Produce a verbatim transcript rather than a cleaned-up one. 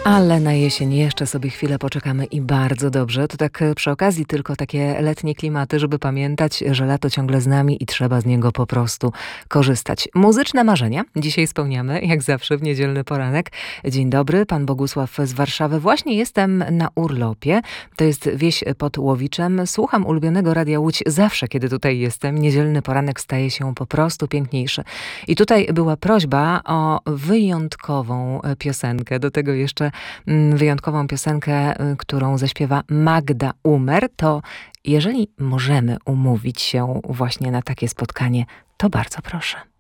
Ale na jesień jeszcze sobie chwilę poczekamy i bardzo dobrze. To tak przy okazji tylko takie letnie klimaty, żeby pamiętać, że lato ciągle z nami i trzeba z niego po prostu korzystać. Muzyczne marzenia dzisiaj spełniamy, jak zawsze w niedzielny poranek. Dzień dobry, pan Bogusław z Warszawy. Właśnie jestem na urlopie. To jest wieś pod Łowiczem. Słucham ulubionego Radia Łódź zawsze, kiedy tutaj jestem. Niedzielny poranek staje się po prostu piękniejszy. I tutaj była prośba o wyjątkową piosenkę. Do tego jeszcze wyjątkową piosenkę, którą zaśpiewa Magda Umer. To jeżeli możemy umówić się właśnie na takie spotkanie, to bardzo proszę.